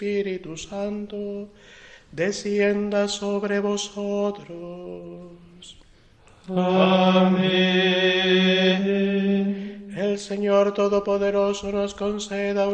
Espíritu Santo, descienda sobre vosotros. Amén. El Señor Todopoderoso nos conceda